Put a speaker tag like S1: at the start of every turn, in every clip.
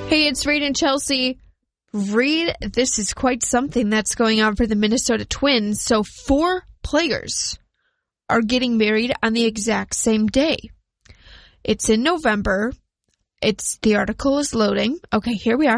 S1: Hey, it's Reed and Chelsea. Reed, this is quite something that's going on for the Minnesota Twins. So 4 players are getting married on the exact same day. It's in November. The article is loading. Okay, here we are.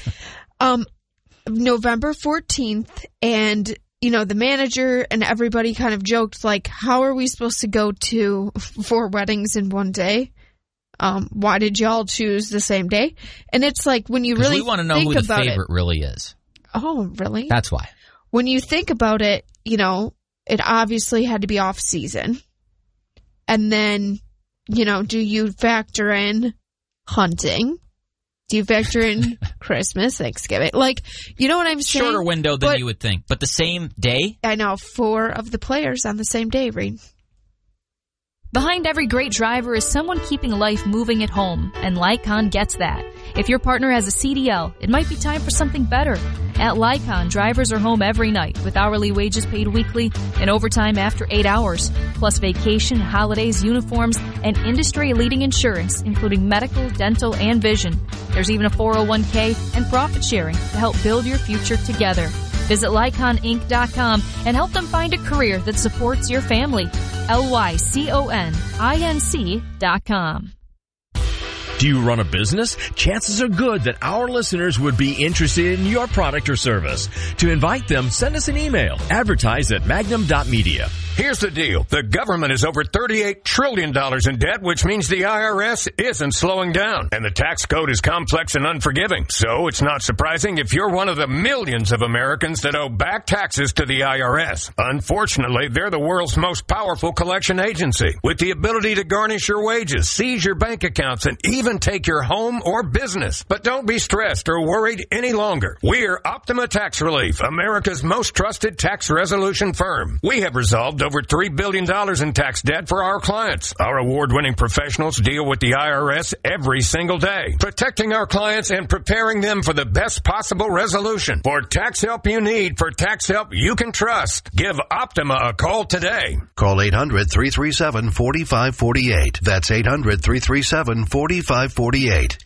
S1: November 14th, and the manager and everybody kind of joked, like, how are we supposed to go to 4 weddings in one day? Why did y'all choose the same day? And it's like, when you really
S2: we want to know who the favorite really is.
S1: Oh, really?
S2: That's why.
S1: When you think about it, it obviously had to be off season. And then, do you factor in hunting? Do you factor in Christmas, Thanksgiving? Like, you know what I'm saying?
S2: Shorter window than you would think. But the same day?
S1: I know, 4 of the players on the same day, Reed.
S3: Behind every great driver is someone keeping life moving at home, and Lycon gets that. If your partner has a CDL, it might be time for something better. At Lycon, drivers are home every night with hourly wages paid weekly and overtime after 8 hours, plus vacation, holidays, uniforms, and industry-leading insurance, including medical, dental, and vision. There's even a 401k and profit sharing to help build your future together. Visit LyconInc.com and help them find a career that supports your family. LYCONINC.com.
S4: Do you run a business? Chances are good that our listeners would be interested in your product or service. To invite them, send us an email. Advertise at magnum.media.
S5: Here's the deal. The government is over $38 trillion in debt, which means the IRS isn't slowing down. And the tax code is complex and unforgiving. So it's not surprising if you're one of the millions of Americans that owe back taxes to the IRS. Unfortunately, they're the world's most powerful collection agency, with the ability to garnish your wages, seize your bank accounts, and even take your home or business. But don't be stressed or worried any longer. We're Optima Tax Relief, America's most trusted tax resolution firm. We have resolved over $3 billion in tax debt for our clients. Our award-winning professionals deal with the IRS every single day, protecting our clients and preparing them for the best possible resolution. For tax help you need, for tax help you can trust, give Optima a call today.
S6: Call 800-337-4548. That's 800-337-4548.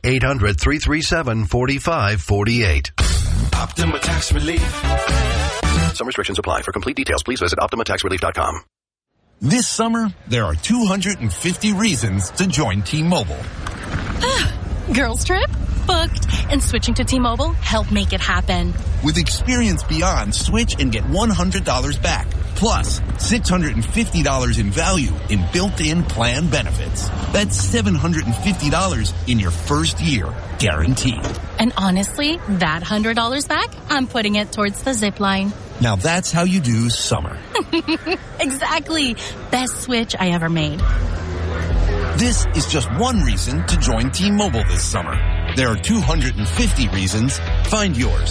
S6: 800-337-4548.
S7: Optima Tax Relief.
S6: Some restrictions apply. For complete details, please visit OptimaTaxRelief.com.
S7: This summer, there are 250 reasons to join T-Mobile.
S8: Girls trip? Booked. And switching to T-Mobile helped make it happen.
S7: With Experience Beyond, switch and get $100 back. Plus, $650 in value in built-in plan benefits. That's $750 in your first year, guaranteed.
S8: And honestly, that $100 back, I'm putting it towards the zip line.
S7: Now that's how you do summer.
S8: Exactly. Best switch I ever made.
S7: This is just one reason to join T-Mobile this summer. There are 250 reasons. Find yours.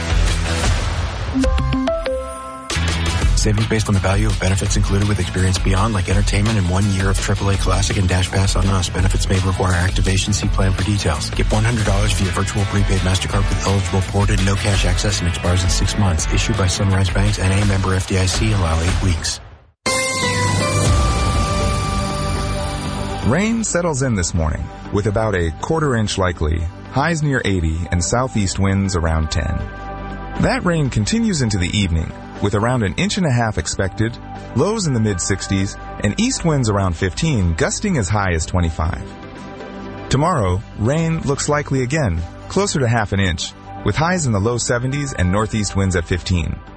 S9: Savings based on the value of benefits included with Experience Beyond, like entertainment and 1 year of AAA Classic and Dash Pass on us. Benefits may require activation. See plan for details. Get $100 via virtual prepaid MasterCard with eligible ported, no cash access, and expires in 6 months. Issued by Sunrise Banks, N.A. member FDIC. Allow 8 weeks.
S10: Rain settles in this morning with about a quarter-inch likely, highs near 80, and southeast winds around 10. That rain continues into the evening with around 1.5 inches expected, lows in the mid-60s, and east winds around 15, gusting as high as 25. Tomorrow, rain looks likely again, closer to 0.5 inch, with highs in the low 70s and northeast winds at 15.